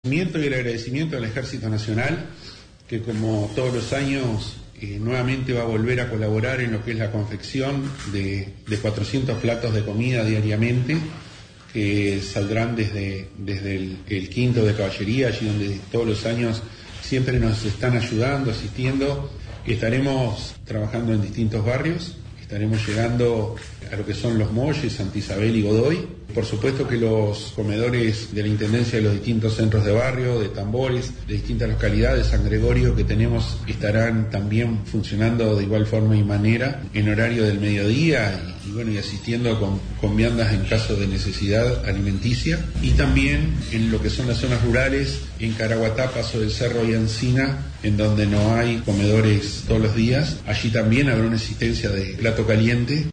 Y el agradecimiento al Ejército Nacional, que como todos los años nuevamente va a volver a colaborar en lo que es la confección de 400 platos de comida diariamente, que saldrán desde el quinto de caballería, allí donde todos los años siempre nos están ayudando, asistiendo. Estaremos trabajando en distintos barrios, estaremos llegando a lo que son Los Molles, Santa Isabel y Godoy. Por supuesto que los comedores de la Intendencia de los distintos centros de barrio, de Tambores, de distintas localidades, San Gregorio, que tenemos, estarán también funcionando de igual forma y manera en horario del mediodía y asistiendo con viandas en caso de necesidad alimenticia. Y también en lo que son las zonas rurales, en Caraguatá, Paso del Cerro y Encina, en donde no hay comedores todos los días. Allí también habrá una existencia de plato caliente.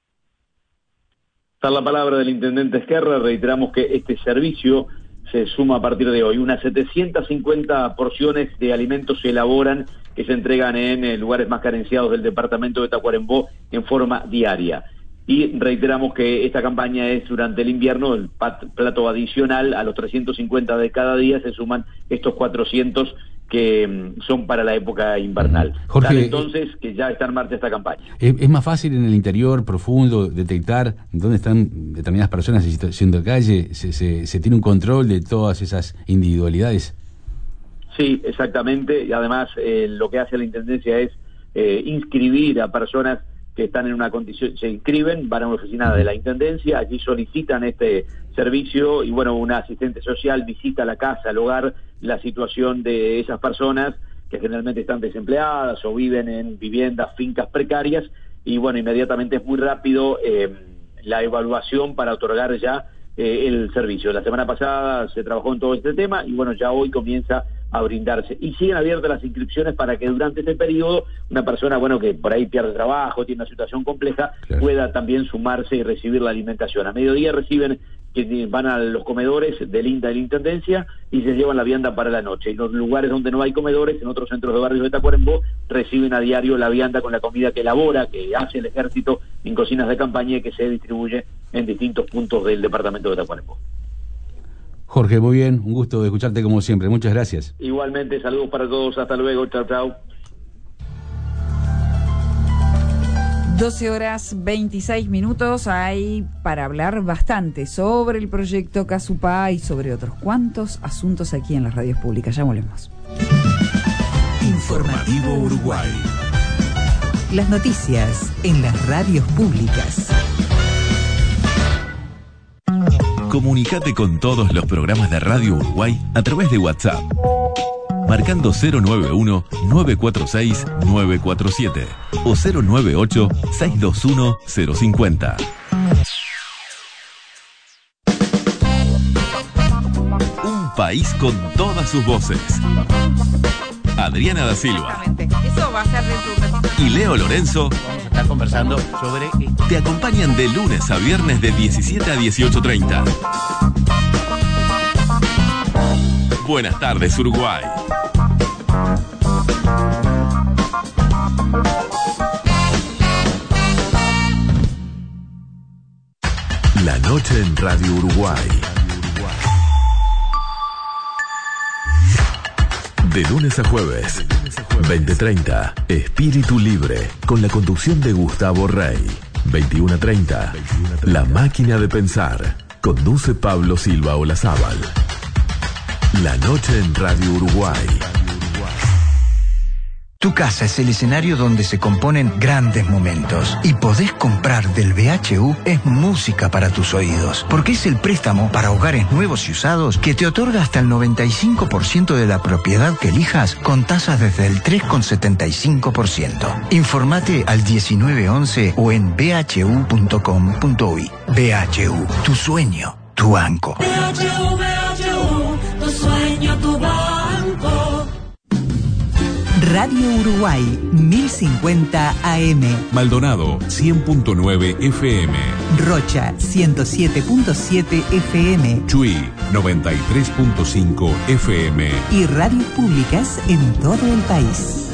Está la palabra del intendente Esquerra. Reiteramos que este servicio se suma a partir de hoy. Unas 750 porciones de alimentos se elaboran, que se entregan en lugares más carenciados del departamento de Tacuarembó en forma diaria. Y reiteramos que esta campaña es durante el invierno. El plato adicional a los 350 de cada día se suman estos 400 que son para la época invernal. Jorge, entonces que ya está en marcha esta campaña. ¿Es más fácil en el interior profundo detectar dónde están determinadas personas en situación de calle? ¿Se tiene un control de todas esas individualidades? Sí, exactamente, y además lo que hace la Intendencia es inscribir a personas que están en una condición, se inscriben, van a una oficina de la Intendencia, allí solicitan este servicio y un asistente social visita la casa, el hogar, la situación de esas personas que generalmente están desempleadas o viven en viviendas, fincas precarias y inmediatamente es muy rápido la evaluación para otorgar ya el servicio. La semana pasada se trabajó en todo este tema y ya hoy comienza a brindarse. Y siguen abiertas las inscripciones para que durante este periodo una persona, que por ahí pierde trabajo, tiene una situación compleja, claro, pueda también sumarse y recibir la alimentación. A mediodía reciben, que van a los comedores del INTA de la Intendencia y se llevan la vianda para la noche. Y los lugares donde no hay comedores, en otros centros de barrios de Tacuarembó, reciben a diario la vianda con la comida que elabora, que hace el Ejército en cocinas de campaña y que se distribuye en distintos puntos del departamento de Tacuarembó. Jorge, muy bien, un gusto de escucharte como siempre, muchas gracias. Igualmente, saludos para todos, hasta luego, chao, chao. 12:26. Hay para hablar bastante sobre el proyecto Casupá y sobre otros cuantos asuntos aquí en las radios públicas. Ya volvemos. Informativo Uruguay. Las noticias en las radios públicas. Comunicate con todos los programas de Radio Uruguay a través de WhatsApp. Marcando 091-946-947 o 098-621-050. Un país con todas sus voces. Adriana da Silva. Eso va a ser y Leo Lorenzo está conversando sobre... te acompañan de lunes a viernes de 17 a 18:30. Buenas tardes, Uruguay. La noche en Radio Uruguay. De lunes a jueves, 20:30, Espíritu Libre, con la conducción de Gustavo Rey. 21:30, La Máquina de Pensar, conduce Pablo Silva Olazábal. La noche en Radio Uruguay. Tu casa es el escenario donde se componen grandes momentos. Y podés comprar del BHU es música para tus oídos. Porque es el préstamo para hogares nuevos y usados que te otorga hasta el 95% de la propiedad que elijas con tasas desde el 3,75%. Informate al 1911 o en bhu.com.uy. BHU, tu sueño, tu banco. BHU, tu sueño, tu banco. Radio Uruguay, 1050 AM. Maldonado, 100.9 FM. Rocha, 107.7 FM. Chuy, 93.5 FM. Y radios públicas en todo el país.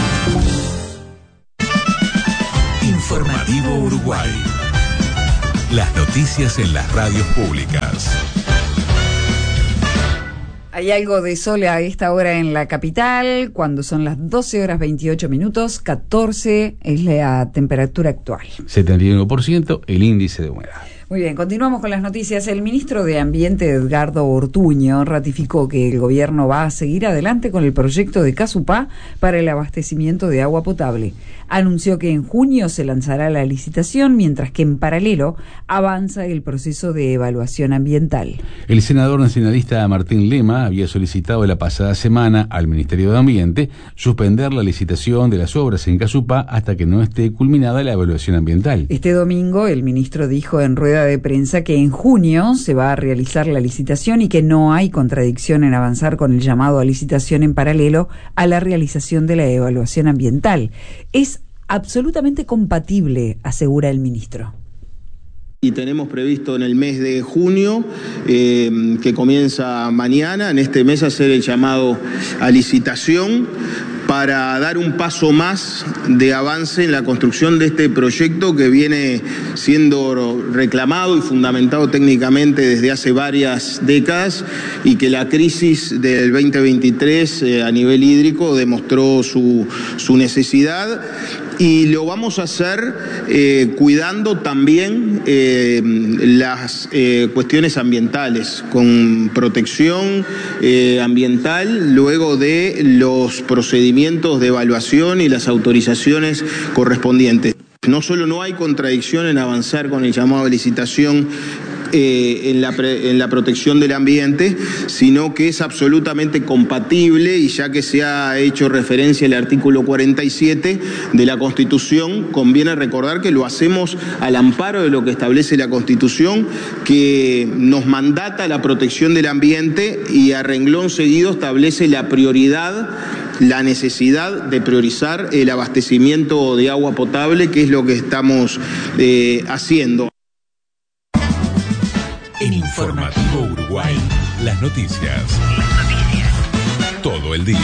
Informativo Uruguay. Las noticias en las radios públicas. Hay algo de sol a esta hora en la capital, cuando son las 12:28, 14 es la temperatura actual. 71% el índice de humedad. Muy bien, continuamos con las noticias. El ministro de Ambiente, Edgardo Ortuño, ratificó que el gobierno va a seguir adelante con el proyecto de Casupá para el abastecimiento de agua potable. Anunció que en junio se lanzará la licitación, mientras que en paralelo avanza el proceso de evaluación ambiental. El senador nacionalista Martín Lema había solicitado la pasada semana al Ministerio de Ambiente suspender la licitación de las obras en Casupá hasta que no esté culminada la evaluación ambiental. Este domingo el ministro dijo en rueda de prensa que en junio se va a realizar la licitación y que no hay contradicción en avanzar con el llamado a licitación en paralelo a la realización de la evaluación ambiental. Es absolutamente compatible, asegura el ministro. Y tenemos previsto en el mes de junio, que comienza mañana, en este mes hacer el llamado a licitación para dar un paso más de avance en la construcción de este proyecto que viene siendo reclamado y fundamentado técnicamente desde hace varias décadas y que la crisis del 2023 a nivel hídrico demostró su necesidad. Y lo vamos a hacer cuidando también las cuestiones ambientales, con protección ambiental, luego de los procedimientos de evaluación y las autorizaciones correspondientes. No solo no hay contradicción en avanzar con el llamado a licitación en la protección del ambiente, sino que es absolutamente compatible, y ya que se ha hecho referencia al artículo 47 de la Constitución, conviene recordar que lo hacemos al amparo de lo que establece la Constitución, que nos mandata la protección del ambiente y a renglón seguido establece la prioridad, la necesidad de priorizar el abastecimiento de agua potable, que es lo que estamos haciendo. En Informativo Uruguay, las noticias. Todo el día.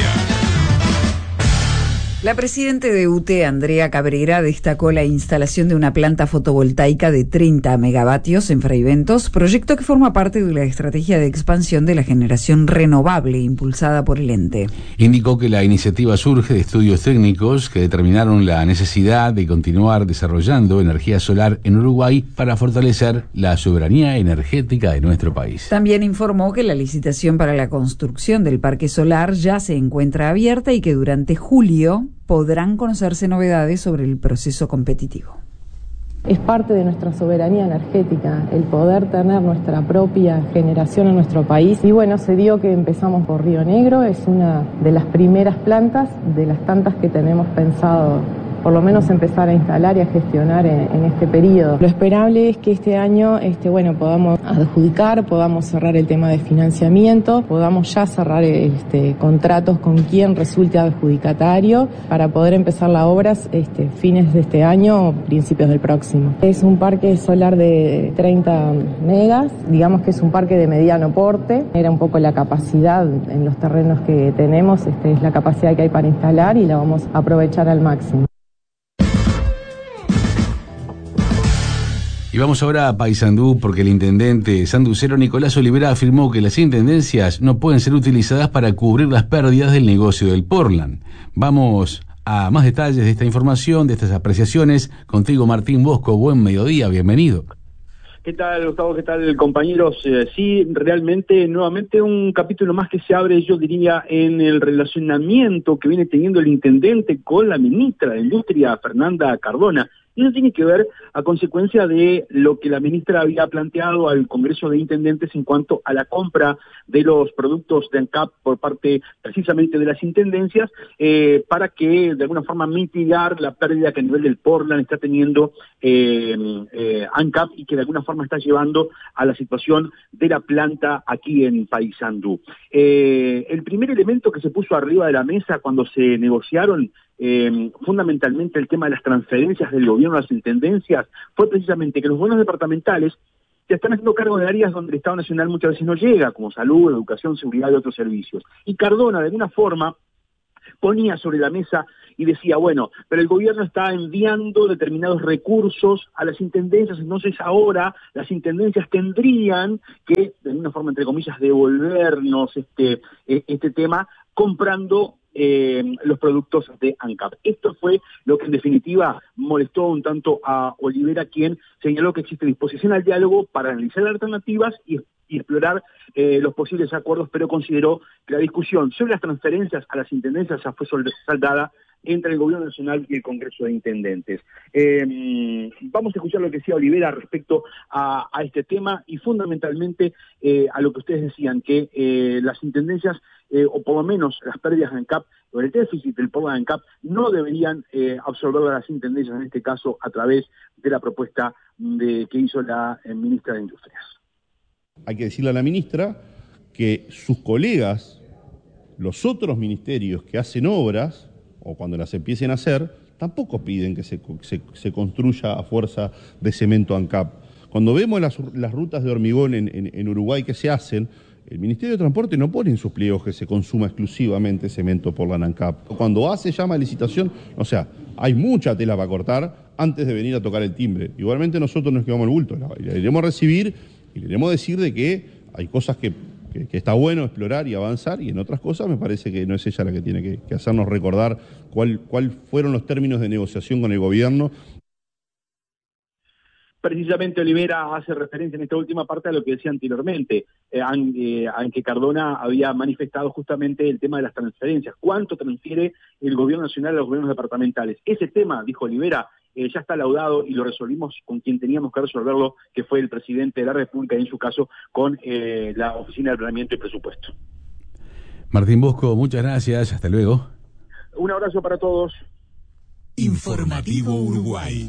La presidenta de UTE, Andrea Cabrera, destacó la instalación de una planta fotovoltaica de 30 megavatios en Fraiventos, proyecto que forma parte de la estrategia de expansión de la generación renovable impulsada por el ente. Indicó que la iniciativa surge de estudios técnicos que determinaron la necesidad de continuar desarrollando energía solar en Uruguay para fortalecer la soberanía energética de nuestro país. También informó que la licitación para la construcción del parque solar ya se encuentra abierta y que durante julio podrán conocerse novedades sobre el proceso competitivo. Es parte de nuestra soberanía energética el poder tener nuestra propia generación en nuestro país. Y bueno, se dio que empezamos por Río Negro, es una de las primeras plantas, de las tantas que tenemos pensado por lo menos empezar a instalar y a gestionar en este periodo. Lo esperable es que este año podamos adjudicar, podamos cerrar el tema de financiamiento, podamos ya cerrar contratos con quien resulte adjudicatario para poder empezar las obras fines de este año o principios del próximo. Es un parque solar de 30 megas, digamos que es un parque de mediano porte, era un poco la capacidad en los terrenos que tenemos, es la capacidad que hay para instalar y la vamos a aprovechar al máximo. Y vamos ahora a Paysandú, porque el intendente sanducero Nicolás Olivera afirmó que las intendencias no pueden ser utilizadas para cubrir las pérdidas del negocio del Portland. Vamos a más detalles de esta información, de estas apreciaciones. Contigo, Martín Bosco. Buen mediodía, bienvenido. ¿Qué tal, Gustavo? ¿Qué tal, compañeros? Sí, realmente, nuevamente un capítulo más que se abre, yo diría, en el relacionamiento que viene teniendo el intendente con la ministra de Industria, Fernanda Cardona. Y eso tiene que ver a consecuencia de lo que la ministra había planteado al Congreso de Intendentes en cuanto a la compra de los productos de ANCAP por parte precisamente de las intendencias, para que de alguna forma mitigar la pérdida que a nivel del Portland está teniendo ANCAP y que de alguna forma está llevando a la situación de la planta aquí en Paysandú. El primer elemento que se puso arriba de la mesa cuando se negociaron fundamentalmente el tema de las transferencias del gobierno a las intendencias fue precisamente que los gobiernos departamentales se están haciendo cargo de áreas donde el Estado Nacional muchas veces no llega, como salud, educación, seguridad y otros servicios. Y Cardona, de alguna forma, ponía sobre la mesa y decía, bueno, pero el gobierno está enviando determinados recursos a las intendencias, entonces ahora las intendencias tendrían que, de una forma entre comillas, devolvernos este tema comprando los productos de ANCAP. Esto fue lo que en definitiva molestó un tanto a Olivera, quien señaló que existe disposición al diálogo para analizar alternativas y explorar los posibles acuerdos, pero consideró que la discusión sobre las transferencias a las intendencias ya fue saldada entre el Gobierno Nacional y el Congreso de Intendentes. Vamos a escuchar lo que decía Olivera respecto a este tema y fundamentalmente a lo que ustedes decían, que las intendencias, o por lo menos las pérdidas de ANCAP, o el déficit del pago de ANCAP, no deberían absorberlo a las intendencias, en este caso a través de la propuesta que hizo la ministra de Industrias. Hay que decirle a la ministra que sus colegas, los otros ministerios que hacen obras, o cuando las empiecen a hacer, tampoco piden que se construya a fuerza de cemento ANCAP. Cuando vemos las rutas de hormigón en Uruguay que se hacen, el Ministerio de Transporte no pone en sus pliegos que se consuma exclusivamente cemento por la ANCAP. Cuando llama a licitación, o sea, hay mucha tela para cortar antes de venir a tocar el timbre. Igualmente nosotros nos quedamos el bulto, la iremos a recibir y le iremos decir de que hay cosas que está bueno explorar y avanzar, y en otras cosas me parece que no es ella la que tiene que hacernos recordar cuál fueron los términos de negociación con el gobierno. Precisamente Olivera hace referencia en esta última parte a lo que decía anteriormente, que Cardona había manifestado justamente el tema de las transferencias. ¿Cuánto transfiere el gobierno nacional a los gobiernos departamentales? Ese tema, dijo Olivera, ya está laudado y lo resolvimos con quien teníamos que resolverlo, que fue el presidente de la República, y en su caso con la Oficina de Planeamiento y Presupuesto. Martín Bosco, muchas gracias, hasta luego. Un abrazo para todos. Informativo Uruguay.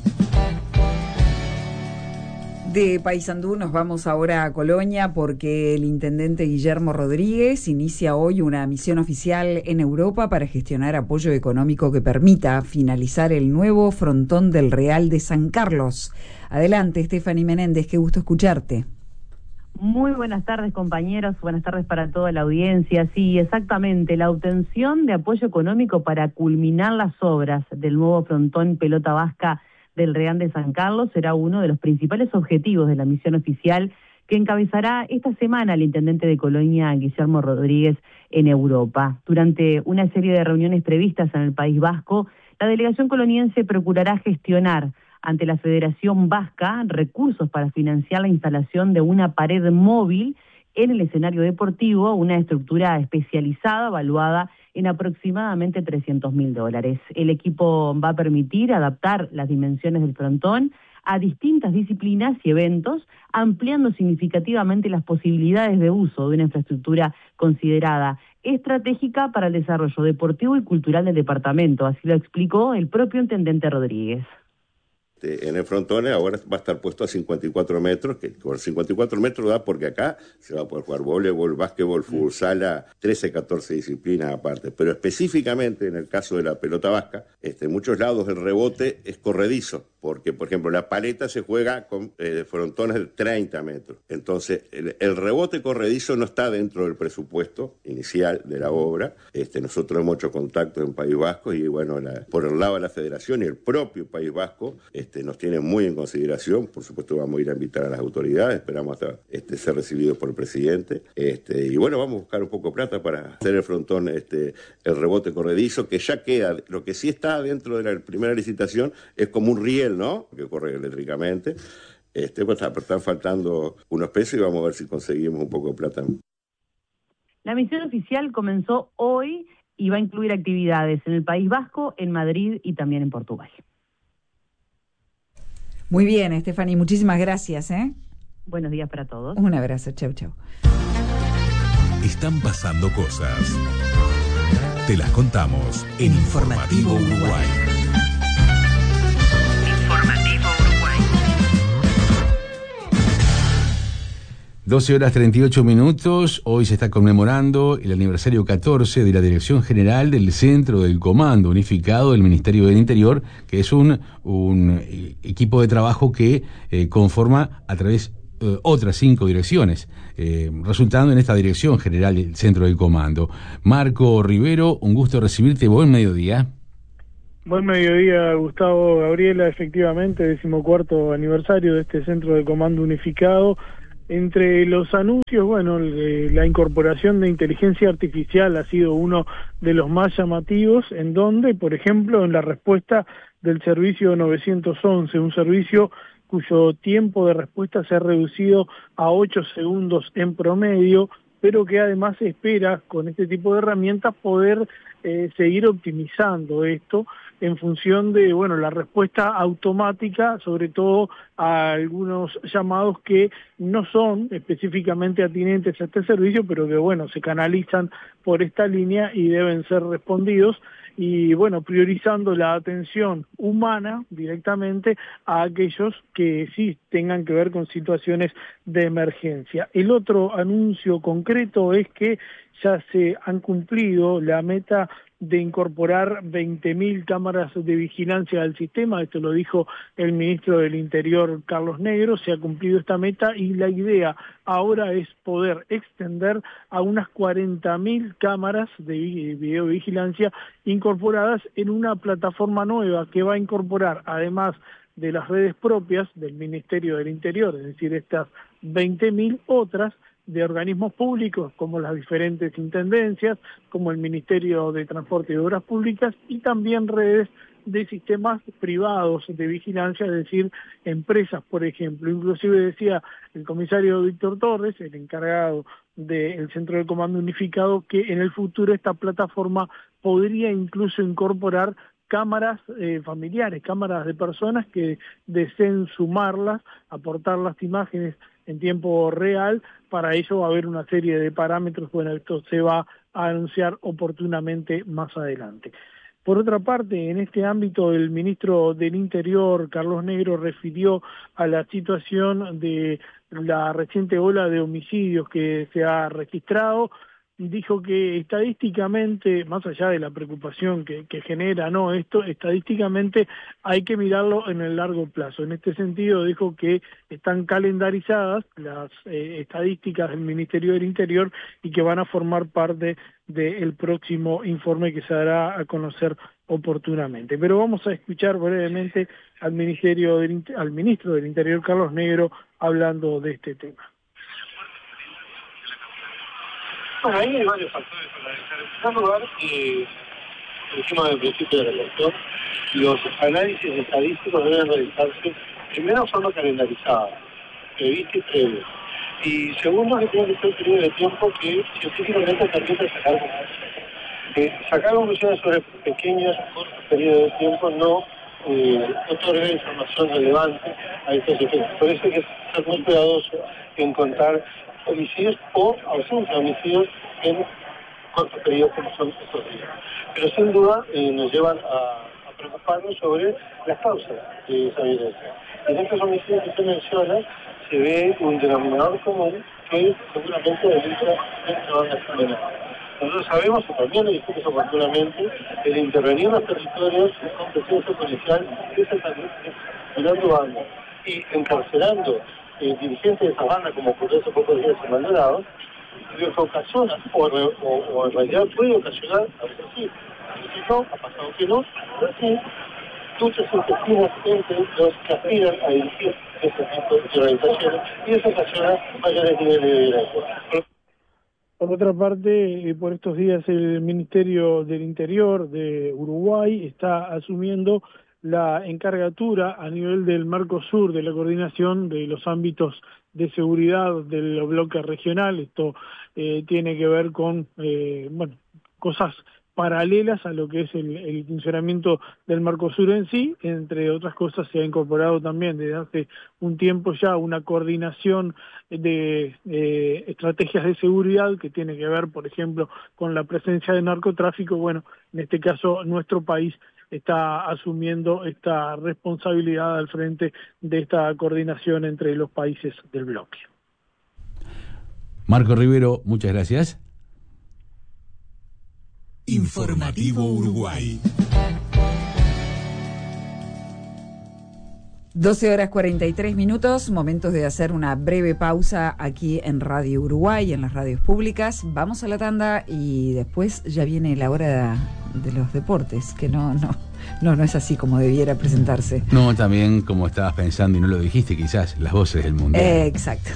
De Paysandú nos vamos ahora a Colonia porque el intendente Guillermo Rodríguez inicia hoy una misión oficial en Europa para gestionar apoyo económico que permita finalizar el nuevo frontón del Real de San Carlos. Adelante, Stephanie Menéndez, qué gusto escucharte. Muy buenas tardes, compañeros, buenas tardes para toda la audiencia. Sí, exactamente, la obtención de apoyo económico para culminar las obras del nuevo frontón Pelota Vasca del Real de San Carlos será uno de los principales objetivos de la misión oficial que encabezará esta semana el intendente de Colonia, Guillermo Rodríguez, en Europa. Durante una serie de reuniones previstas en el País Vasco, la delegación coloniense procurará gestionar ante la Federación Vasca recursos para financiar la instalación de una pared móvil en el escenario deportivo, una estructura especializada evaluada en aproximadamente $300.000. El equipo va a permitir adaptar las dimensiones del frontón a distintas disciplinas y eventos, ampliando significativamente las posibilidades de uso de una infraestructura considerada estratégica para el desarrollo deportivo y cultural del departamento. Así lo explicó el propio intendente Rodríguez. En el frontón ahora va a estar puesto a 54 metros, que por 54 metros da porque acá se va a poder jugar voleibol, básquetbol, fútbol sala, 13, 14 disciplinas aparte. Pero específicamente en el caso de la pelota vasca, en muchos lados el rebote es corredizo, porque por ejemplo la paleta se juega con frontones de 30 metros. Entonces el rebote corredizo no está dentro del presupuesto inicial de la obra. Nosotros hemos hecho contacto en País Vasco y bueno, por el lado de la Federación y el propio País Vasco, nos tienen muy en consideración. Por supuesto vamos a ir a invitar a las autoridades, esperamos hasta ser recibidos por el presidente, y bueno, vamos a buscar un poco de plata para hacer el frontón, el rebote corredizo, que ya queda. Lo que sí está dentro de la primera licitación es como un riel, ¿no?, que corre eléctricamente. Pues están faltando unos pesos y vamos a ver si conseguimos un poco de plata. La misión oficial comenzó hoy y va a incluir actividades en el País Vasco, en Madrid y también en Portugal. Muy bien, Stephanie, muchísimas gracias. Buenos días para todos. Un abrazo, chau, chau. Están pasando cosas. Te las contamos en Informativo Uruguay. Informativo Uruguay. 12:38. Hoy se está conmemorando el aniversario 14 de la Dirección General del Centro del Comando Unificado del Ministerio del Interior, que es un equipo de trabajo que conforma a través otras 5 direcciones, resultando en esta Dirección General del Centro del Comando. Marco Rivero, un gusto recibirte. Buen mediodía. Buen mediodía, Gustavo, Gabriela. Efectivamente, 14º aniversario de este Centro de Comando Unificado. Entre los anuncios, bueno, la incorporación de inteligencia artificial ha sido uno de los más llamativos, en donde, por ejemplo, en la respuesta del servicio 911, un servicio cuyo tiempo de respuesta se ha reducido a 8 segundos en promedio, pero que además espera con este tipo de herramientas poder seguir optimizando esto en función de, bueno, la respuesta automática, sobre todo a algunos llamados que no son específicamente atinentes a este servicio, pero que, bueno, se canalizan por esta línea y deben ser respondidos. Y bueno, priorizando la atención humana directamente a aquellos que sí tengan que ver con situaciones de emergencia. El otro anuncio concreto es que ya se han cumplido la meta de incorporar 20.000 cámaras de vigilancia al sistema. Esto lo dijo el ministro del Interior, Carlos Negro. Se ha cumplido esta meta y la idea ahora es poder extender a unas 40.000 cámaras de videovigilancia incorporadas en una plataforma nueva que va a incorporar, además de las redes propias del Ministerio del Interior, es decir, estas 20.000 otras de organismos públicos como las diferentes intendencias, como el Ministerio de Transporte y Obras Públicas, y también redes de sistemas privados de vigilancia, es decir, empresas, por ejemplo. Inclusive decía el comisario Víctor Torres, el encargado del Centro de Comando Unificado, que en el futuro esta plataforma podría incluso incorporar cámaras familiares, cámaras de personas que deseen sumarlas, aportar las imágenes en tiempo real. Para ello va a haber una serie de parámetros. Bueno, esto se va a anunciar oportunamente más adelante. Por otra parte, en este ámbito, el ministro del Interior, Carlos Negro, refirió a la situación de la reciente ola de homicidios que se ha registrado. Dijo que estadísticamente, más allá de la preocupación que genera, ¿no?, esto, estadísticamente hay que mirarlo en el largo plazo. En este sentido, dijo que están calendarizadas las estadísticas del Ministerio del Interior y que van a formar parte del próximo informe que se dará a conocer oportunamente. Pero vamos a escuchar brevemente al ministro del Interior, Carlos Negro, hablando de este tema. Bueno, ahí hay varios factores para analizar. En primer lugar, encima del principio de la elección, los análisis estadísticos deben realizarse, primero, de forma calendarizada, prevista y previa. Y segundo, que tiene que ser un periodo de tiempo que científicamente permita sacar conclusiones. Sacar conclusiones sobre pequeños, cortos periodos de tiempo no otorga información relevante a estos efectos. Por eso hay que ser muy cuidadoso en contar homicidios o ausencia de homicidios en cortos periodos como son estos días. Pero sin duda nos llevan a preocuparnos sobre las causas de esa violencia. En estos homicidios que se menciona se ve un denominador común que seguramente demuestra entre bandas criminales. Nosotros sabemos, y también lo dijimos oportunamente, el intervenir en los territorios con presencia policial desarticulando bandas y encarcelando dirigentes de esa banda, como ocurrió hace pocos días en Maldonado, lo que ocasiona, o en realidad puede ocasionar, a veces sí, no, ha pasado que no, pero sí, luchas intestinas entre los que aspiran a dirigir este tipo de organizaciones, y eso ocasiona mayores niveles de violencia. Por otra parte, por estos días el Ministerio del Interior de Uruguay está asumiendo la encargatura a nivel del Mercosur de la coordinación de los ámbitos de seguridad del bloque regional. Esto tiene que ver con cosas paralelas a lo que es el funcionamiento del Mercosur en sí. Entre otras cosas, se ha incorporado también desde hace un tiempo ya una coordinación de estrategias de seguridad que tiene que ver, por ejemplo, con la presencia de narcotráfico. Bueno, en este caso nuestro país está asumiendo esta responsabilidad al frente de esta coordinación entre los países del bloque. Marco Rivero, muchas gracias. Informativo Uruguay. 12:43, momentos de hacer una breve pausa aquí en Radio Uruguay, en las radios públicas. Vamos a la tanda y después ya viene la hora los deportes, que no es así como debiera presentarse. No, también como estabas pensando y no lo dijiste, quizás las voces del mundial. Exacto.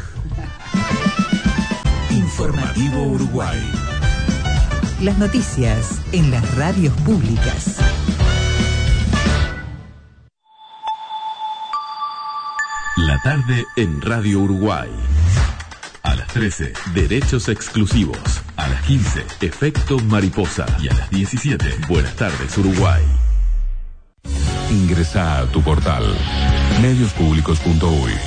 Informativo Uruguay. Las noticias en las radios públicas. La tarde en Radio Uruguay. A las 13, Derechos Exclusivos. A las 15, Efecto Mariposa. Y a las 17, Buenas tardes Uruguay. Ingresa a tu portal mediospublicos.uy.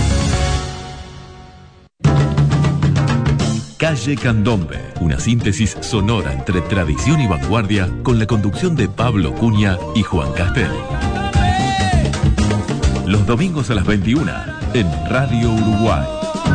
Calle Candombe, una síntesis sonora entre tradición y vanguardia con la conducción de Pablo Cunha y Juan Castel. Los domingos a las 21 en Radio Uruguay.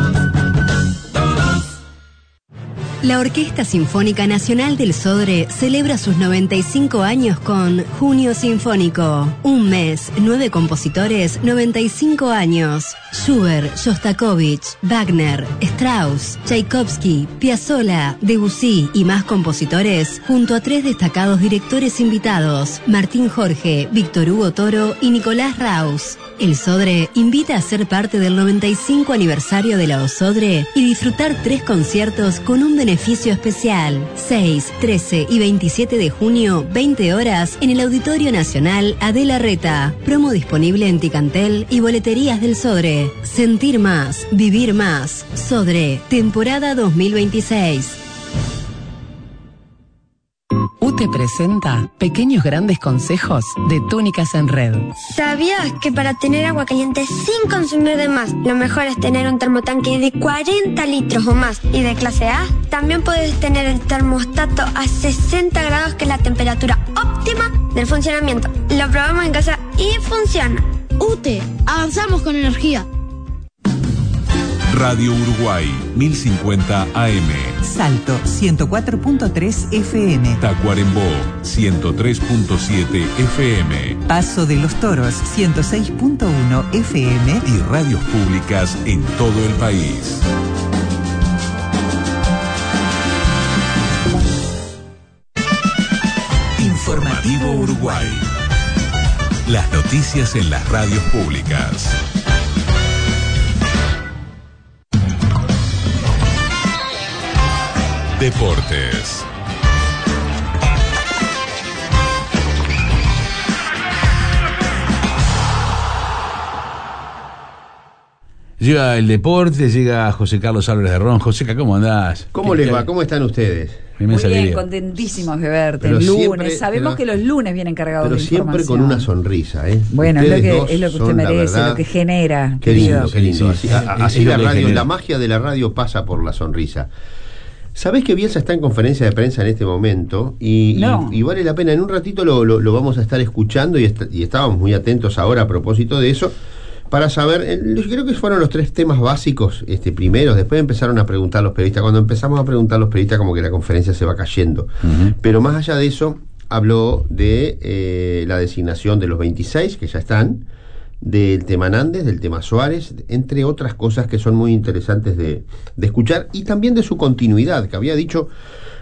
La Orquesta Sinfónica Nacional del Sodre celebra sus 95 años con Junio Sinfónico. Un mes, 9 compositores, 95 años. Schubert, Shostakovich, Wagner, Strauss, Tchaikovsky, Piazzolla, Debussy y más compositores, junto a 3 destacados directores invitados, Martín Jorge, Víctor Hugo Toro y Nicolás Raus. El Sodre invita a ser parte del 95 aniversario de la OSODRE y disfrutar 3 conciertos con un beneficio especial. 6, 13 y 27 de junio, 20 horas, en el Auditorio Nacional Adela Reta. Promo disponible en Ticantel y boleterías del Sodre. Sentir más, vivir más. Sodre, temporada 2026. UTE presenta Pequeños Grandes Consejos de Túnicas en Red. ¿Sabías que para tener agua caliente sin consumir de más, lo mejor es tener un termotanque de 40 litros o más y de clase A? También puedes tener el termostato a 60 grados, que es la temperatura óptima del funcionamiento. Lo probamos en casa y funciona. UTE, avanzamos con energía. Radio Uruguay, 1050 AM. Salto, 104.3 FM. Tacuarembó, 103.7 FM. Paso de los Toros, 106.1 FM. Y radios públicas en todo el país. Informativo Uruguay. Las noticias en las radios públicas. Deportes. Llega el deporte, llega José Carlos Álvarez de Ron. Joseca, ¿cómo andás? ¿Cómo les va? ¿Cómo están ustedes? Muy bien, contentísimos de verte. Pero el lunes, siempre, sabemos que los lunes vienen cargados de información. Pero siempre con una sonrisa, ¿eh? Bueno, es lo que usted merece, lo que genera. Qué lindo, qué lindo. Sí, así la radio, la magia de la radio pasa por la sonrisa. ¿Sabés que Bielsa está en conferencia de prensa en este momento? Y vale la pena, en un ratito lo vamos a estar escuchando y estábamos muy atentos ahora a propósito de eso, para saber, creo que fueron los 3 temas básicos primeros, después empezaron a preguntar los periodistas. Cuando empezamos a preguntar los periodistas, como que la conferencia se va cayendo. Pero más allá de eso, habló de la designación de los 26, que ya están, del tema Nández, del tema Suárez, entre otras cosas que son muy interesantes de escuchar, y también de su continuidad, que había dicho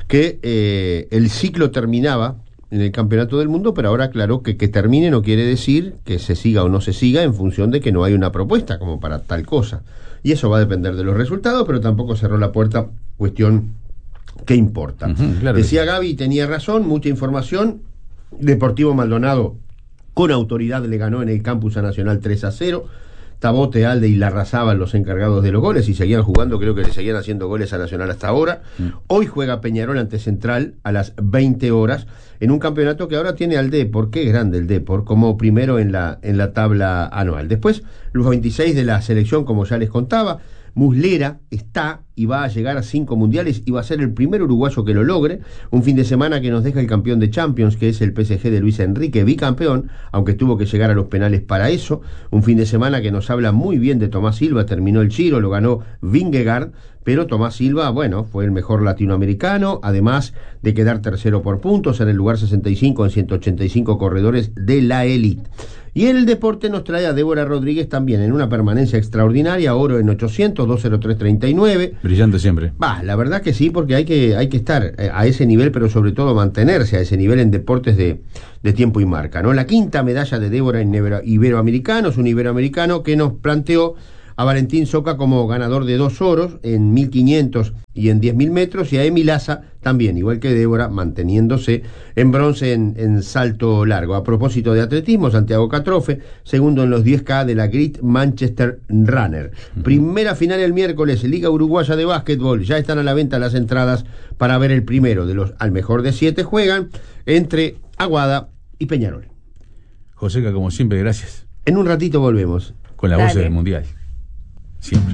que el ciclo terminaba en el Campeonato del Mundo, pero ahora aclaró que termine no quiere decir que se siga o no se siga en función de que no hay una propuesta como para tal cosa, y eso va a depender de los resultados, pero tampoco cerró la puerta, cuestión que importa. Claro. Decía Gaby, tenía razón, mucha información. Deportivo Maldonado con autoridad le ganó en el Campus Nacional 3-0. Tabote, Alde y Larrazábal los encargados de los goles, y seguían jugando, creo que le seguían haciendo goles a Nacional hasta ahora. Hoy juega Peñarol ante Central a las 20 horas en un campeonato que ahora tiene al Depor, qué grande el Depor, como primero en la tabla anual. Después, los 26 de la selección, como ya les contaba. Muslera está y va a llegar a 5 mundiales y va a ser el primer uruguayo que lo logre. Un fin de semana que nos deja el campeón de Champions, que es el PSG de Luis Enrique, bicampeón, aunque tuvo que llegar a los penales para eso. Un fin de semana que nos habla muy bien de Tomás Silva, terminó el Giro, lo ganó Vingegaard, pero Tomás Silva, bueno, fue el mejor latinoamericano, además de quedar tercero por puntos en el lugar 65 en 185 corredores de la élite. Y en el deporte nos trae a Débora Rodríguez también en una permanencia extraordinaria, oro en 800, 203.39. Brillante siempre. La verdad que sí, porque hay que estar a ese nivel, pero sobre todo mantenerse a ese nivel en deportes de tiempo y marca, ¿no? La quinta medalla de Débora en iberoamericanos, un iberoamericano que nos planteó a Valentín Soca como ganador de 2 oros en 1500 y en 10.000 metros, y a Emi Laza también, igual que Débora, manteniéndose en bronce en salto largo. A propósito de atletismo, Santiago Catrofe, segundo en los 10K de la Great Manchester Runner. Primera final el miércoles, Liga Uruguaya de Básquetbol. Ya están a la venta las entradas para ver el primero de los al mejor de 7 juegan entre Aguada y Peñarol. Joseca, como siempre, gracias. En un ratito volvemos. Con la voz del Mundial. Siempre.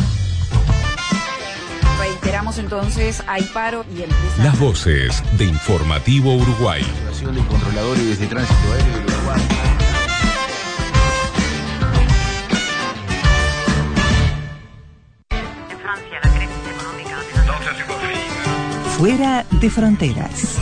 Reiteramos entonces, hay paro y empieza... Las voces de Informativo Uruguay. De controladores de tránsito aéreo del Uruguay. En Francia, la crisis económica... Fuera de fronteras.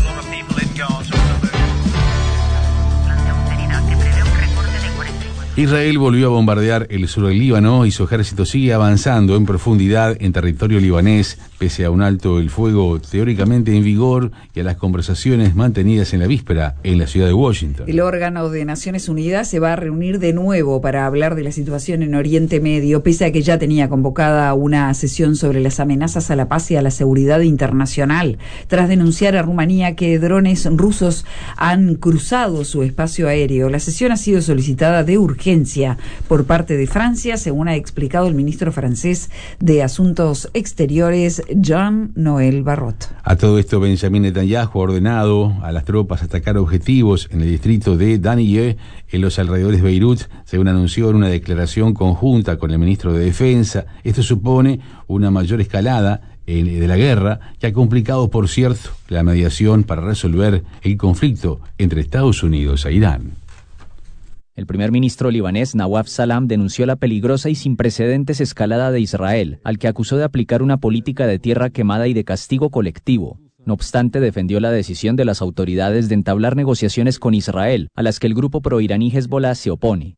Israel volvió a bombardear el sur del Líbano y su ejército sigue avanzando en profundidad en territorio libanés, pese a un alto el fuego teóricamente en vigor y a las conversaciones mantenidas en la víspera en la ciudad de Washington. El órgano de Naciones Unidas se va a reunir de nuevo para hablar de la situación en Oriente Medio, pese a que ya tenía convocada una sesión sobre las amenazas a la paz y a la seguridad internacional, tras denunciar a Rumanía que drones rusos han cruzado su espacio aéreo. La sesión ha sido solicitada de urgencia por parte de Francia, según ha explicado el ministro francés de Asuntos Exteriores, Jean-Noël Barrot. A todo esto, Benjamin Netanyahu ha ordenado a las tropas atacar objetivos en el distrito de Daniye, en los alrededores de Beirut, según anunció en una declaración conjunta con el ministro de Defensa. Esto supone una mayor escalada de la guerra, que ha complicado, por cierto, la mediación para resolver el conflicto entre Estados Unidos e Irán. El primer ministro libanés Nawaf Salam denunció la peligrosa y sin precedentes escalada de Israel, al que acusó de aplicar una política de tierra quemada y de castigo colectivo. No obstante, defendió la decisión de las autoridades de entablar negociaciones con Israel, a las que el grupo proiraní Hezbollah se opone.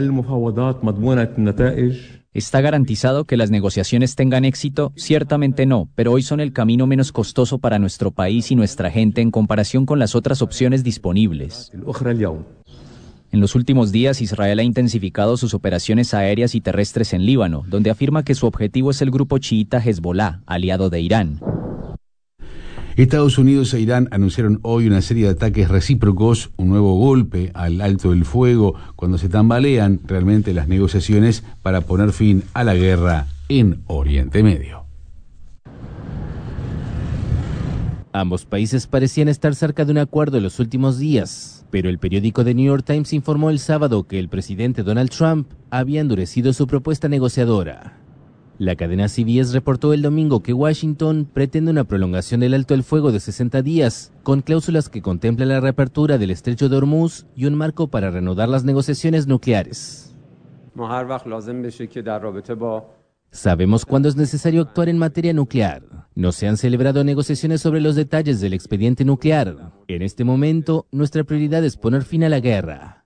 ¿Está garantizado que las negociaciones tengan éxito? Ciertamente no, pero hoy son el camino menos costoso para nuestro país y nuestra gente en comparación con las otras opciones disponibles. En los últimos días, Israel ha intensificado sus operaciones aéreas y terrestres en Líbano, donde afirma que su objetivo es el grupo chiita Hezbollah, aliado de Irán. Estados Unidos e Irán anunciaron hoy una serie de ataques recíprocos, un nuevo golpe al alto del fuego, cuando se tambalean realmente las negociaciones para poner fin a la guerra en Oriente Medio. Ambos países parecían estar cerca de un acuerdo en los últimos días, pero el periódico The New York Times informó el sábado que el presidente Donald Trump había endurecido su propuesta negociadora. La cadena CBS reportó el domingo que Washington pretende una prolongación del alto el fuego de 60 días, con cláusulas que contemplan la reapertura del estrecho de Hormuz y un marco para reanudar las negociaciones nucleares. Sabemos cuándo es necesario actuar en materia nuclear. No se han celebrado negociaciones sobre los detalles del expediente nuclear. En este momento, nuestra prioridad es poner fin a la guerra.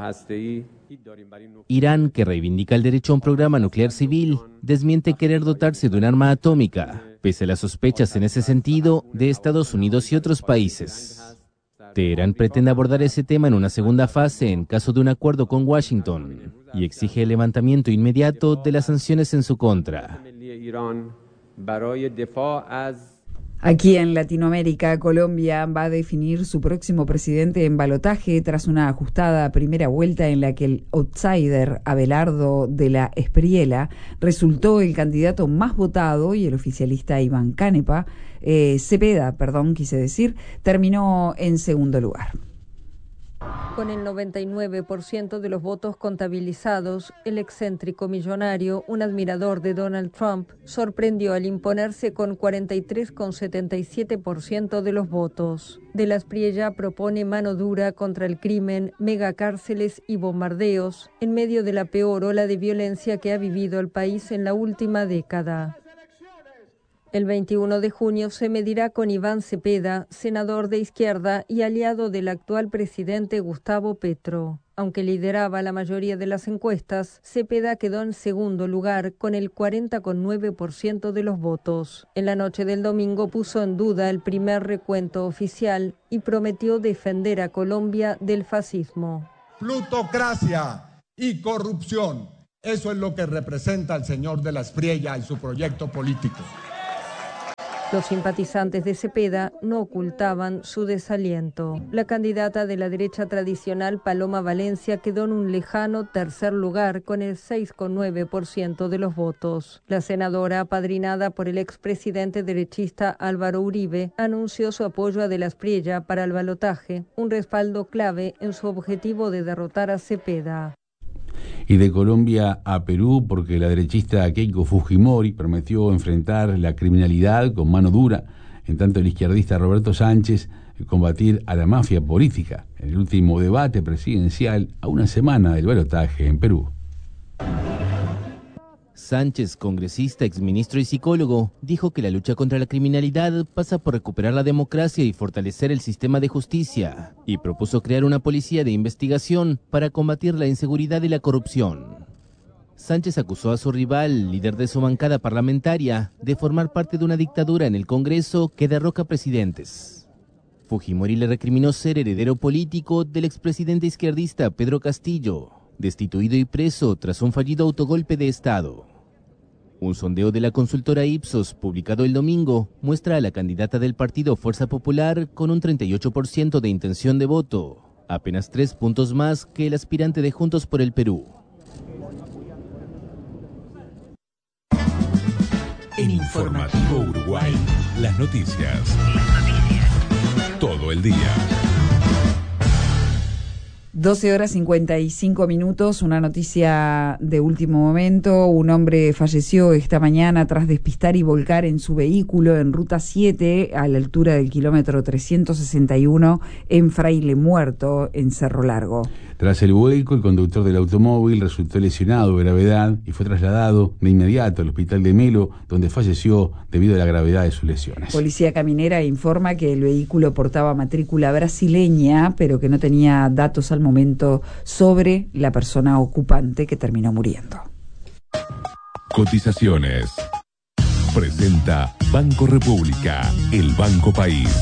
Irán, que reivindica el derecho a un programa nuclear civil, desmiente querer dotarse de un arma atómica, pese a las sospechas en ese sentido de Estados Unidos y otros países. Teherán pretende abordar ese tema en una segunda fase en caso de un acuerdo con Washington y exige el levantamiento inmediato de las sanciones en su contra. Aquí en Latinoamérica, Colombia va a definir su próximo presidente en balotaje tras una ajustada primera vuelta en la que el outsider Abelardo de la Espriella resultó el candidato más votado y el oficialista Iván Cepeda, terminó en segundo lugar. Con el 99% de los votos contabilizados, el excéntrico millonario, un admirador de Donald Trump, sorprendió al imponerse con 43,77% de los votos. De la Espriella propone mano dura contra el crimen, megacárceles y bombardeos, en medio de la peor ola de violencia que ha vivido el país en la última década. El 21 de junio se medirá con Iván Cepeda, senador de izquierda y aliado del actual presidente Gustavo Petro. Aunque lideraba la mayoría de las encuestas, Cepeda quedó en segundo lugar con el 40,9% de los votos. En la noche del domingo puso en duda el primer recuento oficial y prometió defender a Colombia del fascismo. Plutocracia y corrupción, eso es lo que representa el señor de la Espriella y su proyecto político. Los simpatizantes de Cepeda no ocultaban su desaliento. La candidata de la derecha tradicional, Paloma Valencia, quedó en un lejano tercer lugar con el 6,9% de los votos. La senadora, apadrinada por el expresidente derechista Álvaro Uribe, anunció su apoyo a De la Espriella para el balotaje, un respaldo clave en su objetivo de derrotar a Cepeda. Y de Colombia a Perú, porque la derechista Keiko Fujimori prometió enfrentar la criminalidad con mano dura, en tanto el izquierdista Roberto Sánchez combatir a la mafia política en el último debate presidencial a una semana del balotaje en Perú. Sánchez, congresista, exministro y psicólogo, dijo que la lucha contra la criminalidad pasa por recuperar la democracia y fortalecer el sistema de justicia, y propuso crear una policía de investigación para combatir la inseguridad y la corrupción. Sánchez acusó a su rival, líder de su bancada parlamentaria, de formar parte de una dictadura en el Congreso que derroca presidentes. Fujimori le recriminó ser heredero político del expresidente izquierdista Pedro Castillo, destituido y preso tras un fallido autogolpe de Estado. Un sondeo de la consultora Ipsos, publicado el domingo, muestra a la candidata del partido Fuerza Popular con un 38% de intención de voto, apenas 3 puntos más que el aspirante de Juntos por el Perú. En Informativo Uruguay, las noticias. Todo el día. 12 horas 55 minutos, una noticia de último momento. Un hombre falleció esta mañana tras despistar y volcar en su vehículo en Ruta 7 a la altura del kilómetro 361 en Fraile Muerto, en Cerro Largo. Tras el vuelco, el conductor del automóvil resultó lesionado de gravedad y fue trasladado de inmediato al hospital de Melo, donde falleció debido a la gravedad de sus lesiones. Policía Caminera informa que el vehículo portaba matrícula brasileña, pero que no tenía datos al momento sobre la persona ocupante que terminó muriendo. Cotizaciones. Presenta Banco República, el Banco País.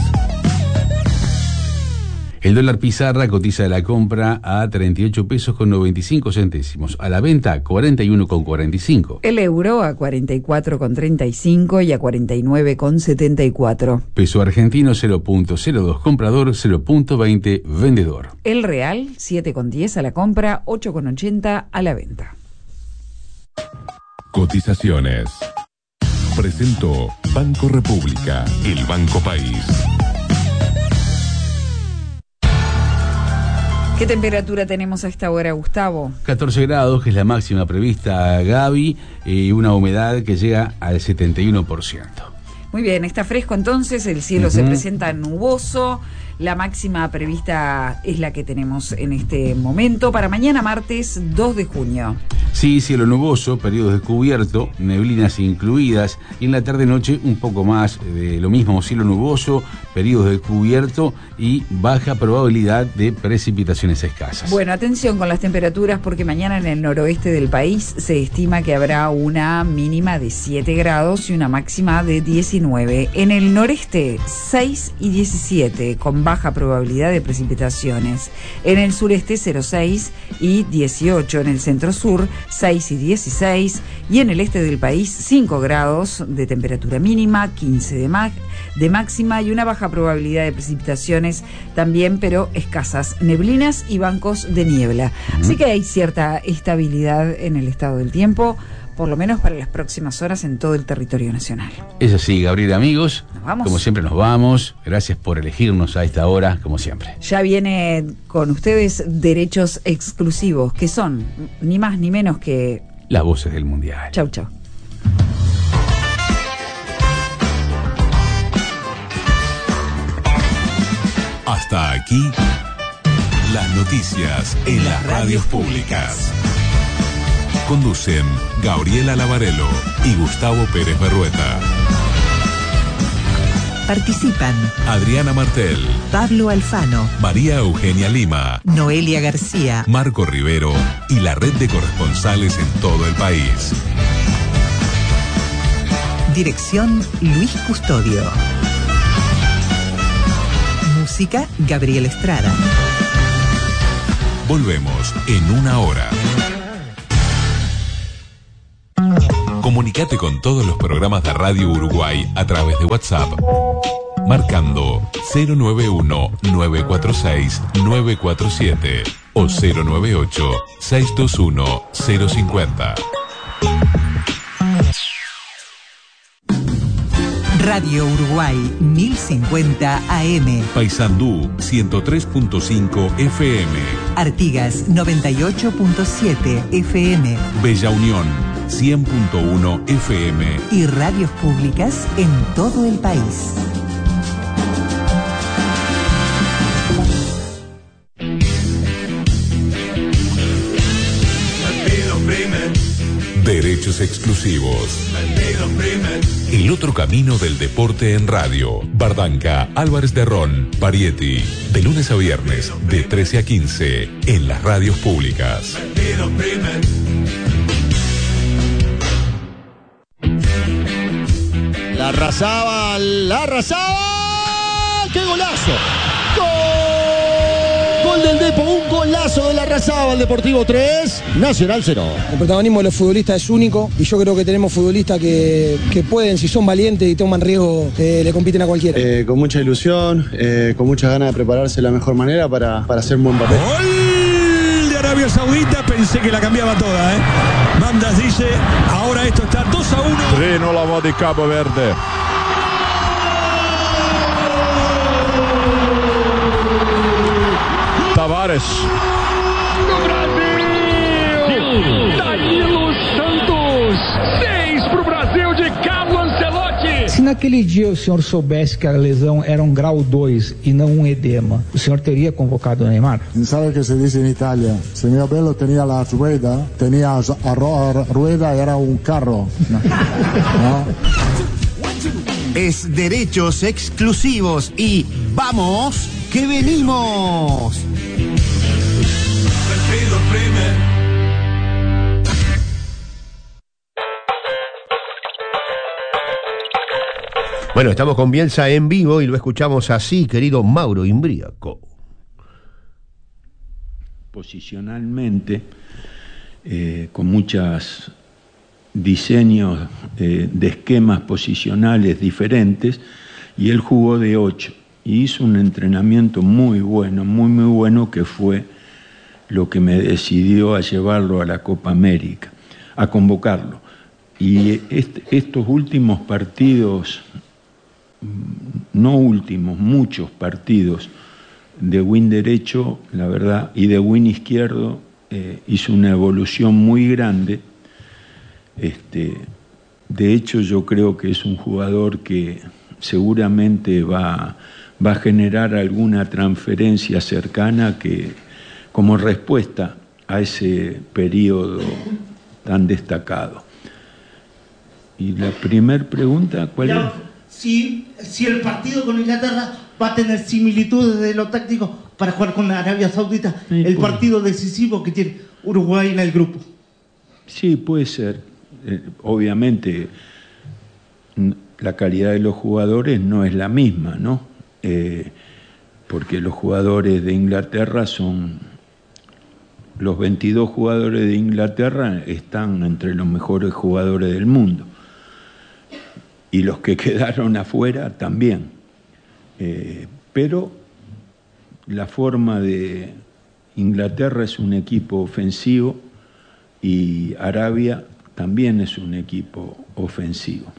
El dólar pizarra cotiza a la compra a 38 pesos con 95 centésimos, a la venta 41,45. El euro a 44,35 y a 49,74. Peso argentino 0.02 comprador, 0.20 vendedor. El real 7,10 a la compra, 8,80 a la venta. Cotizaciones. Presentó Banco República, el Banco País. ¿Qué temperatura tenemos a esta hora, Gustavo? 14 grados, que es la máxima prevista, Gaby, y una humedad que llega al 71%. Muy bien, está fresco entonces, el cielo se presenta nuboso, la máxima prevista es la que tenemos en este momento para mañana martes 2 de junio. Sí, cielo nuboso, periodos de cubierto, neblinas incluidas, y en la tarde-noche un poco más de lo mismo, cielo nuboso, periodos de cubierto y baja probabilidad de precipitaciones escasas. Bueno, atención con las temperaturas porque mañana en el noroeste del país se estima que habrá una mínima de 7 grados y una máxima de 19. En el noreste 6 y 17 con baja probabilidad de precipitaciones. En el sureste 0,6 y 18. En el centro sur 6 y 16. Y en el este del país 5 grados de temperatura mínima, 15 de máxima y una baja probabilidad de precipitaciones también, pero escasas, neblinas y bancos de niebla. Así que hay cierta estabilidad en el estado del tiempo, por lo menos para las próximas horas en todo el territorio nacional. Es así, Gabriel, amigos. ¿Nos vamos? Como siempre nos vamos. Gracias por elegirnos a esta hora, como siempre. Ya viene con ustedes Derechos Exclusivos, que son ni más ni menos que las voces del Mundial. Chau, chau. Hasta aquí, las noticias en las radios públicas. Conducen Gabriela Lavarello y Gustavo Pérez Berrueta. Participan Adriana Martel, Pablo Alfano, María Eugenia Lima, Noelia García, Marco Rivero y la red de corresponsales en todo el país. Dirección Luis Custodio. Música Gabriel Estrada. Volvemos en una hora. Comunicate con todos los programas de Radio Uruguay a través de WhatsApp, marcando 091-946-947 o 098-621-050. Radio Uruguay 1050 AM. Paysandú 103.5 FM. Artigas 98.7 FM. Bella Unión 100.1 FM. Y radios públicas en todo el país. Derechos exclusivos. El otro camino del deporte en radio. Bardanca, Álvarez de Ron, Parietti. De lunes a viernes, de 13 a 15, en las radios públicas. La arrasaba. ¡Qué golazo! Gol del Depo, un golazo de la Arrasaba, el Deportivo 3, Nacional 0. El protagonismo de los futbolistas es único y yo creo que tenemos futbolistas que pueden, si son valientes y toman riesgo, le compiten a cualquiera. Con mucha ilusión, con muchas ganas de prepararse de la mejor manera para hacer un buen papel. Gol de Arabia Saudita, pensé que la cambiava toda, ¿eh? Mandas dice, ahora esto está 2-1. Treno la voz de Cabo Verde. Tavares. No Brasil! Danilo Santos! 6 pro Brasil de Carlo Ancelotti! Se naquele dia o senhor soubesse que a lesão era um grau 2 e não um edema, o senhor teria convocado o Neymar? ¿Sabe que se dice en Italia? Si mi abuelo tenía la rueda, era un carro. ¿No? Es derechos exclusivos y ¡vamos que venimos! Bueno, estamos con Bielsa en vivo y lo escuchamos así, querido Mauro Imbriaco. Posicionalmente, con muchos diseños de esquemas posicionales diferentes, y él jugó de 8 y hizo un entrenamiento muy bueno, muy bueno, que fue lo que me decidió a llevarlo a la Copa América, a convocarlo. Y estos últimos partidos, no últimos, muchos partidos de win derecho, la verdad, y de win izquierdo, hizo una evolución muy grande. De hecho, yo creo que es un jugador que seguramente va a generar alguna transferencia cercana que, como respuesta a ese periodo tan destacado. Y la primera pregunta, ¿cuál es? Si el partido con Inglaterra va a tener similitudes de lo táctico para jugar con Arabia Saudita, sí, el partido decisivo que tiene Uruguay en el grupo. Sí, puede ser. Obviamente la calidad de los jugadores no es la misma, ¿no? Porque los jugadores de Inglaterra los 22 jugadores de Inglaterra están entre los mejores jugadores del mundo. Y los que quedaron afuera también. Pero la forma de Inglaterra es un equipo ofensivo y Arabia también es un equipo ofensivo.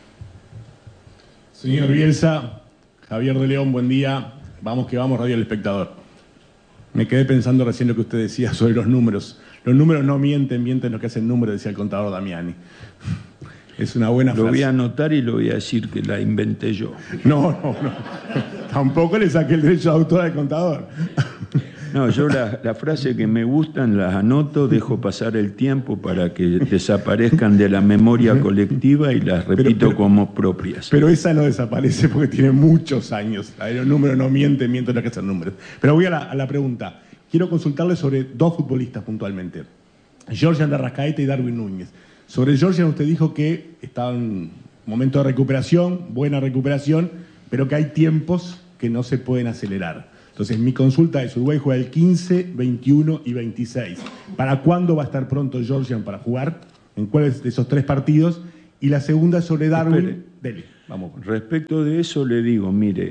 Señor Bielsa, Javier de León, buen día. Vamos que vamos, Radio El Espectador. Me quedé pensando recién lo que usted decía sobre los números. Los números no mienten, mienten lo que hace el número, decía el contador Damiani. Es una buena frase. Lo voy a anotar y lo voy a decir que la inventé yo. No. Tampoco le saqué el derecho de autor al contador. No, yo la frase que me gustan las anoto, dejo pasar el tiempo para que desaparezcan de la memoria colectiva y las repito como propias. Pero esa no desaparece porque tiene muchos años. Los números no mienten los que son números. Pero voy a la pregunta. Quiero consultarle sobre dos futbolistas puntualmente. Georgian de Arrascaeta y Darwin Núñez. Sobre Georgian usted dijo que estaba en momento de recuperación, buena recuperación, pero que hay tiempos que no se pueden acelerar. Entonces, mi consulta es, Uruguay juega el 15, 21 y 26. ¿Para cuándo va a estar pronto Georgian para jugar? ¿En cuáles de esos 3 partidos? Y la segunda sobre Darwin. Dele, vamos. Respecto de eso le digo, mire,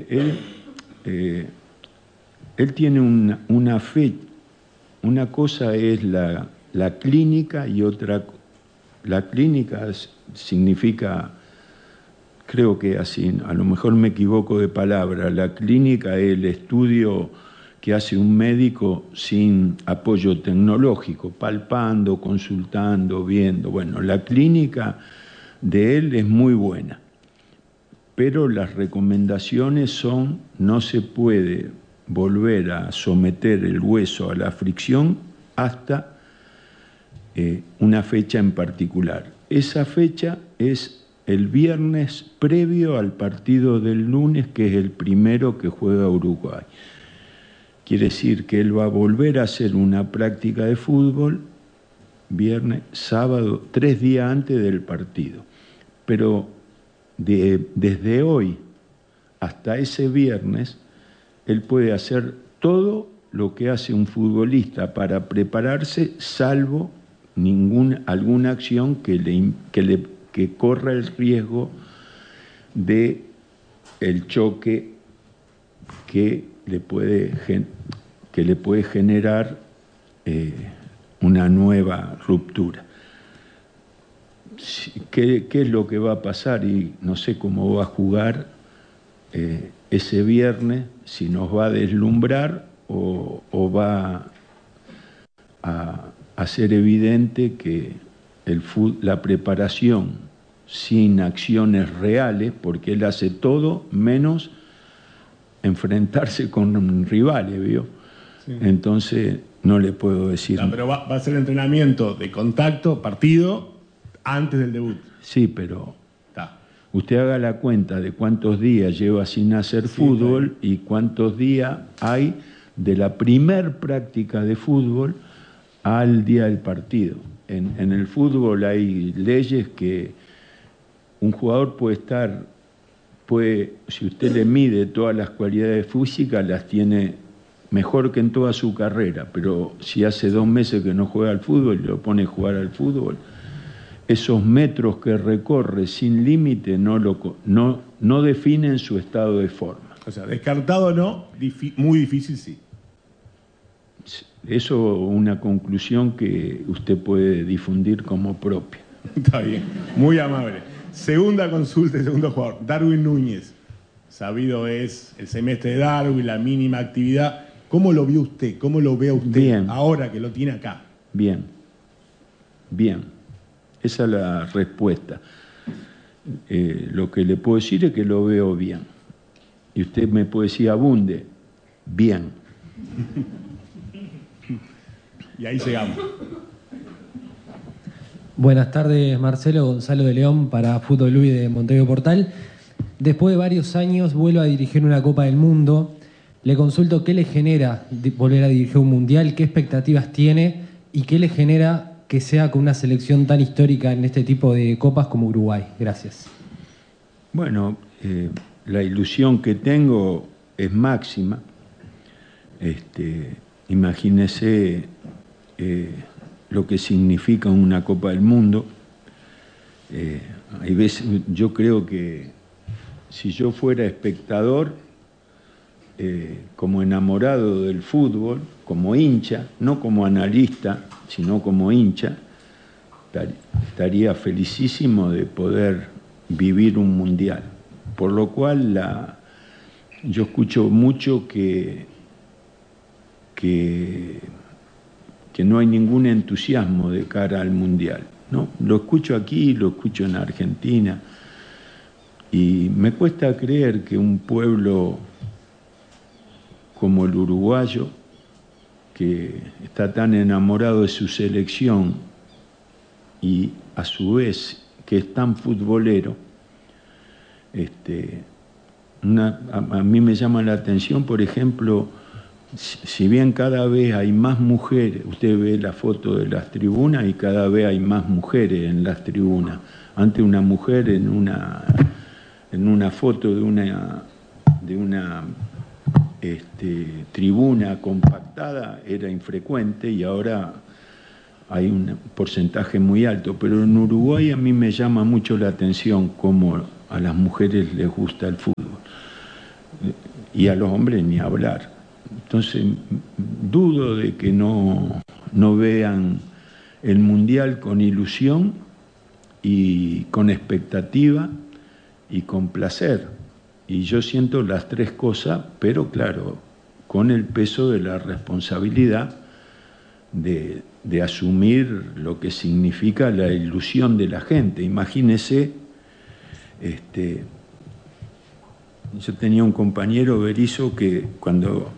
él tiene una fe. Una cosa es la clínica y otra... La clínica significa... Creo que así, a lo mejor me equivoco de palabra. La clínica es el estudio que hace un médico sin apoyo tecnológico, palpando, consultando, viendo. Bueno, la clínica de él es muy buena, pero las recomendaciones son: no se puede volver a someter el hueso a la fricción hasta una fecha en particular. Esa fecha es el viernes previo al partido del lunes, que es el primero que juega Uruguay. Quiere decir que él va a volver a hacer una práctica de fútbol viernes, sábado, 3 días antes del partido. Pero desde hoy hasta ese viernes, él puede hacer todo lo que hace un futbolista para prepararse, salvo alguna acción que corra el riesgo de el choque que le puede generar una nueva ruptura. ¿Qué es lo que va a pasar? Y no sé cómo va a jugar ese viernes, si nos va a deslumbrar o va a hacer evidente que la preparación sin acciones reales, porque él hace todo menos enfrentarse con rivales, ¿vio? Sí. Entonces no le puedo decir. No, pero va a ser entrenamiento de contacto, partido, antes del debut. Sí, pero usted haga la cuenta de cuántos días lleva sin hacer fútbol y cuántos días hay de la primer práctica de fútbol al día del partido. En el fútbol hay leyes que un jugador si usted le mide todas las cualidades físicas, las tiene mejor que en toda su carrera, pero si hace 2 meses que no juega al fútbol y lo pone a jugar al fútbol, esos metros que recorre sin límite no definen su estado de forma. O sea, descartado no, muy difícil sí. Eso es una conclusión que usted puede difundir como propia. Está bien, muy amable. Segunda consulta y segundo jugador, Darwin Núñez. Sabido es el semestre de Darwin, la mínima actividad. ¿Cómo lo vio usted? ¿Cómo lo ve usted bien, ahora que lo tiene acá? Bien. Esa es la respuesta. Lo que le puedo decir es que lo veo bien. Y usted me puede decir, abunde. Bien. Y ahí llegamos. Buenas tardes, Marcelo. Gonzalo de León para Fútbol Luis de Montevideo Portal. Después de varios años vuelvo a dirigir una Copa del Mundo. Le consulto qué le genera volver a dirigir un mundial, qué expectativas tiene y qué le genera que sea con una selección tan histórica en este tipo de copas como Uruguay. Gracias. Bueno, la ilusión que tengo es máxima. Imagínese lo que significa una Copa del Mundo. Hay veces, yo creo que si yo fuera espectador, como enamorado del fútbol, como hincha, no como analista, sino como hincha, estaría felicísimo de poder vivir un mundial. Por lo cual yo escucho mucho que no hay ningún entusiasmo de cara al mundial, ¿no? Lo escucho aquí, lo escucho en Argentina, y me cuesta creer que un pueblo como el uruguayo que está tan enamorado de su selección y a su vez que es tan futbolero, a mí me llama la atención, por ejemplo, si bien cada vez hay más mujeres, usted ve la foto de las tribunas y cada vez hay más mujeres en las tribunas. Antes una mujer en una foto de una tribuna compactada era infrecuente y ahora hay un porcentaje muy alto. Pero en Uruguay a mí me llama mucho la atención cómo a las mujeres les gusta el fútbol y a los hombres ni hablar. Entonces dudo de que no vean el Mundial con ilusión y con expectativa y con placer. Y yo siento las tres cosas, pero claro, con el peso de la responsabilidad de asumir lo que significa la ilusión de la gente. Imagínese, yo tenía un compañero, Berizzo, que cuando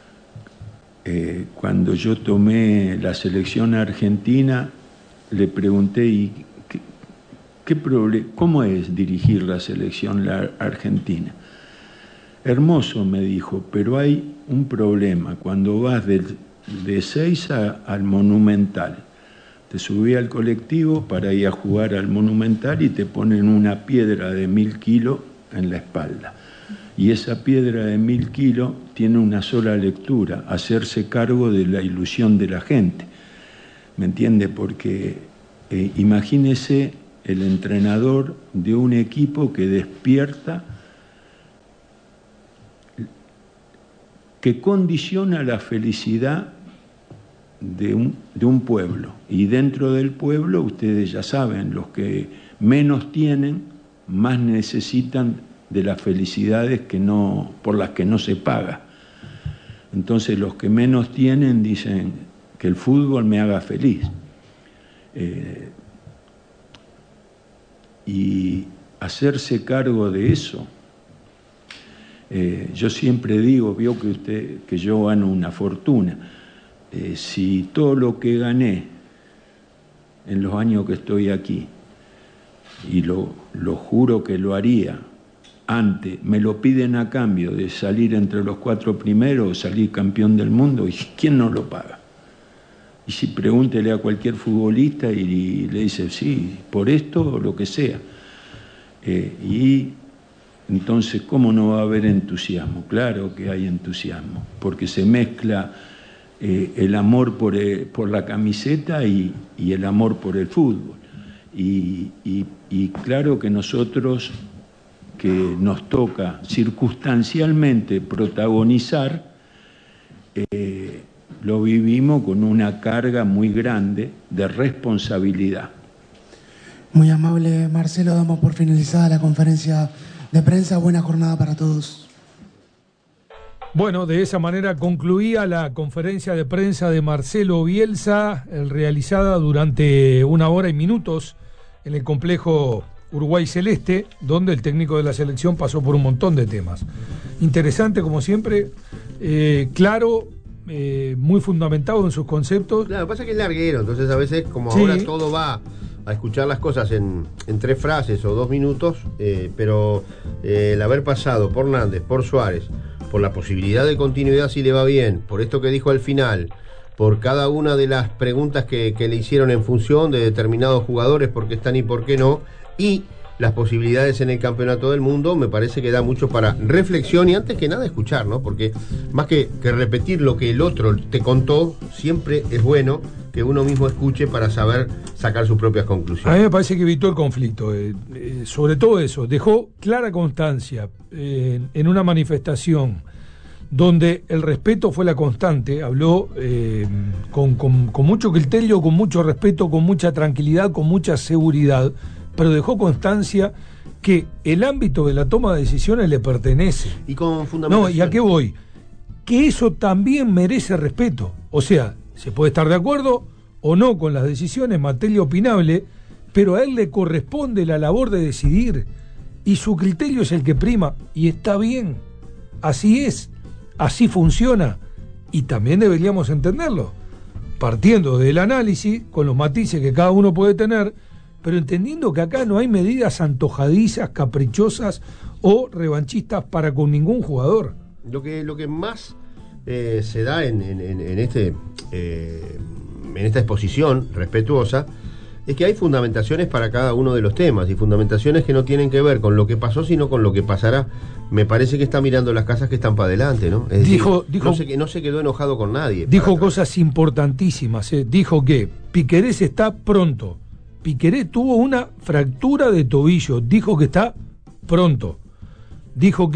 yo tomé la selección argentina, le pregunté, ¿y cómo es dirigir la selección argentina? Hermoso, me dijo, pero hay un problema. Cuando vas de Seiza al Monumental, te subí al colectivo para ir a jugar al Monumental y te ponen una piedra de 1000 kilos en la espalda. Y esa piedra de 1000 kilos tiene una sola lectura: hacerse cargo de la ilusión de la gente. ¿Me entiende? Porque imagínese el entrenador de un equipo que despierta, que condiciona la felicidad de un pueblo. Y dentro del pueblo, ustedes ya saben, los que menos tienen, más necesitan de las felicidades por las que no se paga. Entonces los que menos tienen dicen que el fútbol me haga feliz. Y hacerse cargo de eso, yo siempre digo, vio que yo gano una fortuna. Si todo lo que gané en los años que estoy aquí, y lo juro que lo haría, antes me lo piden a cambio de salir entre los 4 primeros o salir campeón del mundo, ¿y quién no lo paga? Y si pregúntele a cualquier futbolista y le dice, sí, por esto o lo que sea. Y entonces, ¿cómo no va a haber entusiasmo? Claro que hay entusiasmo, porque se mezcla el amor por la camiseta y el amor por el fútbol. Y claro que nosotros, que nos toca circunstancialmente protagonizar, lo vivimos con una carga muy grande de responsabilidad. Muy amable, Marcelo, damos por finalizada la conferencia de prensa. Buena jornada para todos. Bueno, de esa manera concluía la conferencia de prensa de Marcelo Bielsa, realizada durante 1 hora y minutos en el complejo Uruguay Celeste, donde el técnico de la selección pasó por un montón de temas. Interesante, como siempre, claro, muy fundamentado en sus conceptos. Claro, pasa que es larguero, entonces a veces, como ahora todo va a escuchar las cosas en 3 frases o 2 minutos, pero el haber pasado por Nández, por Suárez, por la posibilidad de continuidad si le va bien, por esto que dijo al final, por cada una de las preguntas que le hicieron en función de determinados jugadores, por qué están y por qué no, y las posibilidades en el campeonato del mundo, me parece que da mucho para reflexión y antes que nada escuchar, ¿no? Porque más que repetir lo que el otro te contó, siempre es bueno que uno mismo escuche para saber sacar sus propias conclusiones. A mí me parece que evitó el conflicto, sobre todo eso, dejó clara constancia en una manifestación donde el respeto fue la constante, habló con mucho criterio, con mucho respeto, con mucha tranquilidad, con mucha seguridad, pero dejó constancia que el ámbito de la toma de decisiones le pertenece. Y con fundamentación. No, ¿y a qué voy? Que eso también merece respeto. O sea, se puede estar de acuerdo o no con las decisiones, materia opinable, pero a él le corresponde la labor de decidir y su criterio es el que prima y está bien. Así es, así funciona y también deberíamos entenderlo, partiendo del análisis, con los matices que cada uno puede tener, pero entendiendo que acá no hay medidas antojadizas, caprichosas o revanchistas para con ningún jugador. Lo que más se da en esta exposición respetuosa es que hay fundamentaciones para cada uno de los temas, y fundamentaciones que no tienen que ver con lo que pasó, sino con lo que pasará. Me parece que está mirando las casas que están para adelante, ¿no? Es decir, no se quedó enojado con nadie. Dijo cosas importantísimas, dijo que Piquerés está pronto. Piquerés tuvo una fractura de tobillo, dijo que está pronto. Dijo que